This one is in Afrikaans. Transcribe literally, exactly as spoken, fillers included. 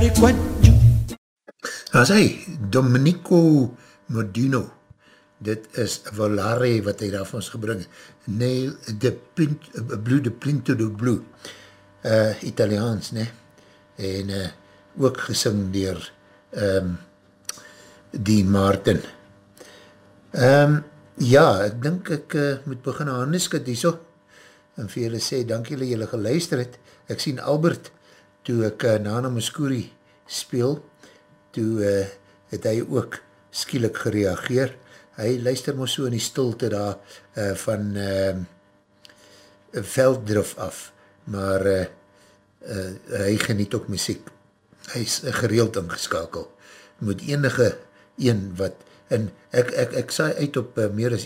As hy, Domenico Modino, dit is Volare wat hy daar van ons gebring, Nail de Pint, Blue de Pinto de Blue, uh, Italiaans, ne? En uh, ook gesing dier um, die Maarten. Um, ja, ek dink ek uh, moet begin aan Hanneskat die so, en vir julle sê, dank julle julle geluister het. Ek sien Albert, toe ek uh, Nana Muscuri speel, toe uh, het hy ook skielik gereageer. Hy luister maar so in die stilte daar uh, van uh, Velddrif af, maar uh, uh, hy geniet ook muziek. Hy is uh, gereeld ingeskakel. Moet enige een wat, en ek, ek, ek saai uit op uh, meer as